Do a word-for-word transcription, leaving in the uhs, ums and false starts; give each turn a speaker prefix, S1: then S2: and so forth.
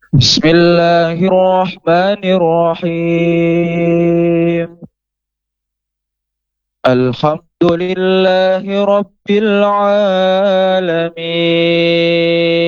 S1: بسم الله الرحمن الرحيم. الحمد لله رب العالمين.